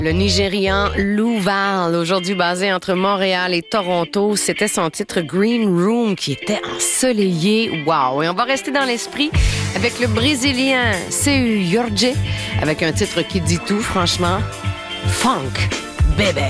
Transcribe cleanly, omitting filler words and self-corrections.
Le Nigérian Lou Val, aujourd'hui basé entre Montréal et Toronto, c'était son titre Green Room qui était ensoleillé. Wow! Et on va rester dans l'esprit avec le Brésilien Seu Jorge avec un titre qui dit tout, franchement. Funk, bébé.